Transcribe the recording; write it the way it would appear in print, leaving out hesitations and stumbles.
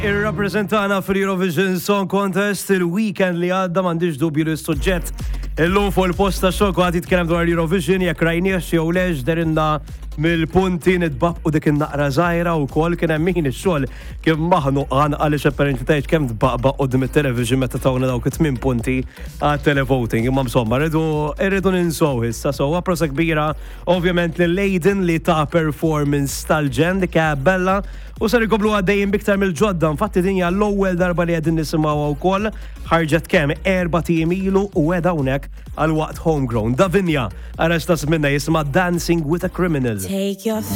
Ir-rappreżentana fil-Eurovision Song Contest il-weekend li għadda m'għandix dubju li s-suġġett illum fuq il-post ta' xogħol għad jitkellem dwar l-Eurovision jekk rajniex jew lex derinna mill-punti nitbab u dik in-naqra żgħira wkoll kien hemm min ix-xogħol kien maħnuq għaliex apparentement kemm tbaqbaq qudiem it-television meta tawna dawk it-8 punti għat-televoting. Imma insomma irridu ninsow issa sewwa prosa kbira ovvjament lil Leiden li ta' performance tal-ġen dik bella u sar ikoblu għaddejjin biktar mill-ġodda. Infatti din hija l-ewwel darba li qegħdin nisimgħuha wkoll ħarġet kemm 4 tim ilu u qiegħda hawnhekk għal waqt homegrown. Davinja arrestas minna jisma' Dancing with a Criminal. Take your